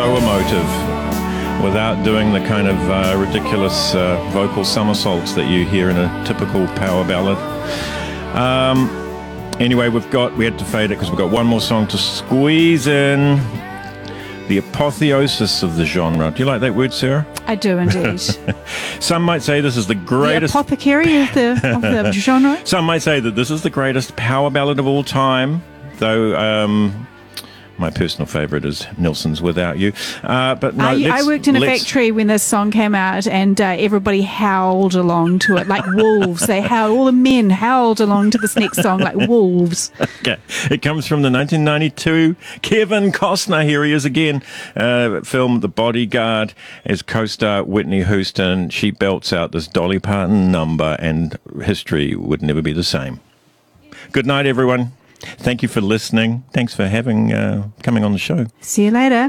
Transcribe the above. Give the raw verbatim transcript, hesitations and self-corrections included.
so emotive without doing the kind of uh, ridiculous uh, vocal somersaults that you hear in a typical power ballad. Um, anyway, we've got, we had to fade it because we've got one more song to squeeze in. The apotheosis of the genre. Do you like that word, Sarah? I do indeed. Some might say this is the The greatest... apothecary of the, of the genre. Some might say that this is the greatest power ballad of all time, though um, my personal favourite is Nilsson's Without You. Uh, but no, I, let's, I worked in a let's- factory when this song came out, and uh, everybody howled along to it like wolves. They howled, all the men howled along to this next song like wolves. Okay. It comes from the nineteen ninety-two Kevin Costner. Here he is again. Uh, film The Bodyguard as co-star Whitney Houston. She belts out this Dolly Parton number, and history would never be the same. Good night, everyone. Thank you for listening. Thanks for having uh, coming on the show. See you later.